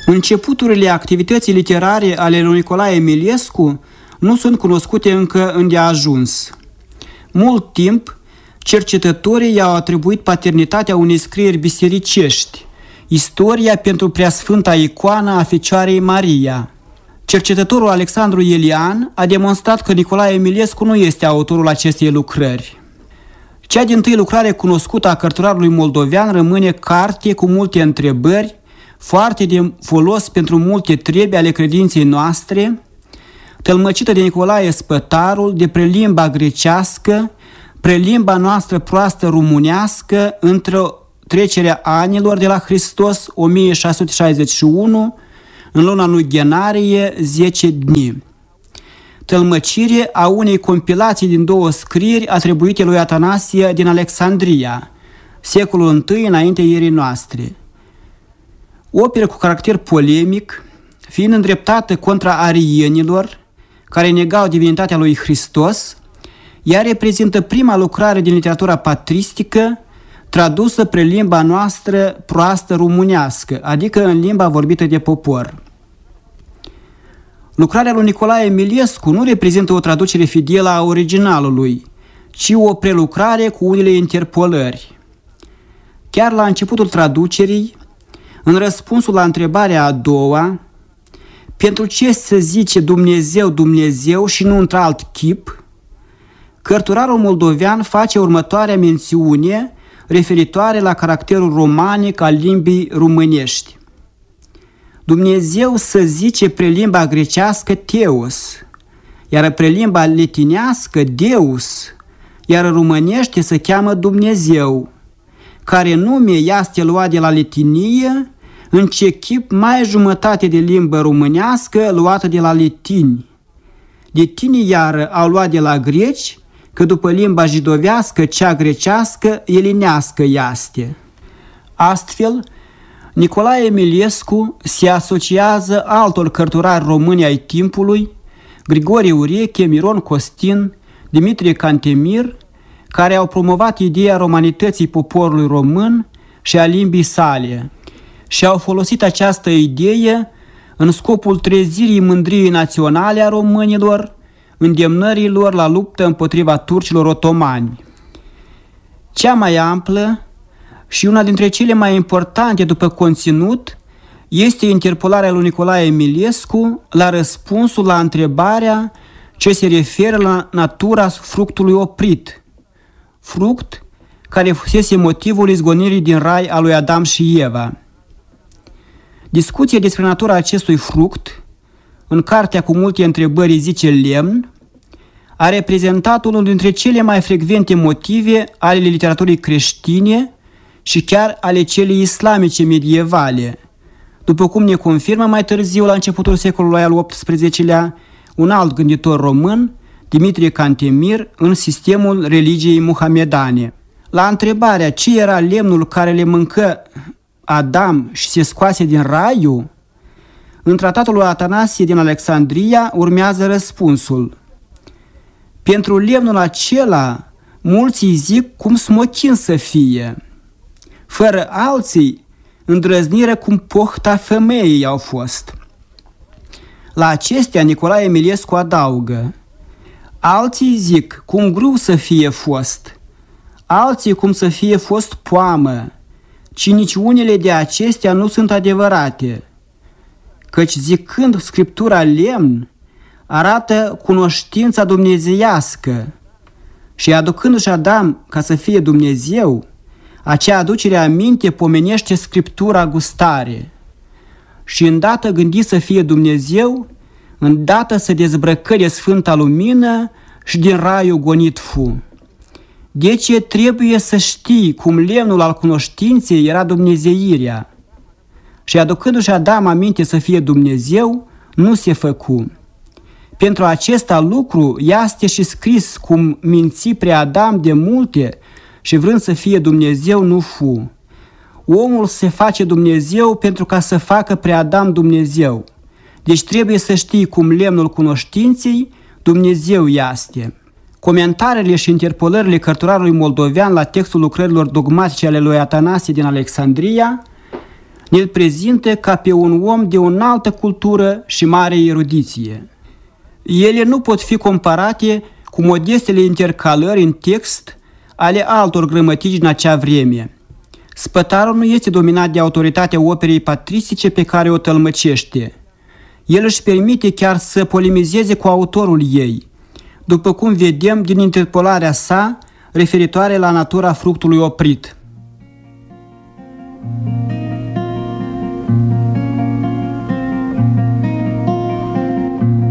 Începuturile activității literare ale lui Nicolae Emiliescu nu sunt cunoscute încă îndeajuns. Mult timp, cercetătorii i-au atribuit paternitatea unei scrieri bisericești, Istoria pentru Preasfânta Icoană a Fecioarei Maria. Cercetătorul Alexandru Elian a demonstrat că Nicolae Emiliescu nu este autorul acestei lucrări. Cea dintâi lucrare cunoscută a cărturarului moldovean rămâne carte cu multe întrebări, foarte de folos pentru multe trebi ale credinței noastre, tălmăcită de Nicolae Spătarul de prelimba grecească, prelimba noastră proastă românească, între trecerea anilor de la Hristos, 1661, în luna Nugenarie, 10 dni. Tălmăcire a unei compilații din două scrieri atribuite lui Atanasie din Alexandria, secolul I înaintea erei noastre. Operă cu caracter polemic, fiind îndreptată contra arienilor, care negau divinitatea lui Hristos, ea reprezintă prima lucrare din literatura patristică tradusă pre limba noastră proastă românească, adică în limba vorbită de popor. Lucrarea lui Nicolae Emiliescu nu reprezintă o traducere fidelă a originalului, ci o prelucrare cu unele interpolări. Chiar la începutul traducerii, în răspunsul la întrebarea a doua, pentru ce se zice Dumnezeu, Dumnezeu și nu într-alt chip, cărturarul moldovean face următoarea mențiune referitoare la caracterul romanic al limbii românești. Dumnezeu se zice pre limba grecească Theos, iar pre limba latinească Deus, iar românește se cheamă Dumnezeu, care nume este luat de la latinie, în ce chip mai jumătate de limbă românească luată de la letini. Letinii iară au luat de la greci, că după limba jidovească, cea grecească, elinească este. Astfel, Nicolae Emiliescu se asociază altor cărturari români ai timpului, Grigorie Ureche, Miron Costin, Dimitrie Cantemir, care au promovat ideea romanității poporului român și a limbii sale și au folosit această idee în scopul trezirii mândriei naționale a românilor, îndemnării lor la luptă împotriva turcilor otomani. Cea mai amplă și una dintre cele mai importante după conținut este interpolarea lui Nicolae Emiliescu la răspunsul la întrebarea ce se referă la natura fructului oprit, fruct care fusese motivul izgonirii din rai a lui Adam și Eva. Discuția despre natura acestui fruct, în cartea cu multe întrebări zice lemn, a reprezentat unul dintre cele mai frecvente motive ale literaturii creștine și chiar ale celei islamice medievale, după cum ne confirmă mai târziu, la începutul secolului al XVIII-lea, un alt gânditor român, Dimitrie Cantemir, în sistemul religiei muhamedane. La întrebarea ce era lemnul care le mâncă Adam și se scoase din raiul, în tratatul lui Atanasie din Alexandria urmează răspunsul. Pentru lemnul acela, mulți zic cum smochin să fie. Fără alții, îndrăznire cum pohta femeii au fost. La acestea, Nicolae Emiliescu adaugă. Alții zic cum grâu să fie fost, alții cum să fie fost poamă, ci nici unele de acestea nu sunt adevărate, căci zicând Scriptura lemn, arată cunoștința dumnezeiască și aducându-și Adam ca să fie Dumnezeu, acea aducere aminte pomenește Scriptura gustare și îndată gândi să fie Dumnezeu, îndată să dezbrăcă de sfânta lumină și din raiul gonit fu. Deci trebuie să știi cum lemnul al cunoștinței era dumnezeirea și aducându-și Adam aminte să fie Dumnezeu, nu se făcu. Pentru acesta lucru este și scris cum minți pre Adam de multe și vrând să fie Dumnezeu nu fu. Omul se face Dumnezeu pentru ca să facă pre Adam Dumnezeu. Deci trebuie să știi cum lemnul cunoștinței Dumnezeu este. Comentariile și interpolările cărturarului moldovean la textul lucrărilor dogmatice ale lui Atanasie din Alexandria ne-l prezintă ca pe un om de o înaltă cultură și mare erudiție. Ele nu pot fi comparate cu modestele intercalări în text ale altor grămătici în acea vreme. Spătarul nu este dominat de autoritatea operei patristice pe care o tălmăcește. El își permite chiar să polemizeze cu autorul ei, după cum vedem din interpolarea sa referitoare la natura fructului oprit.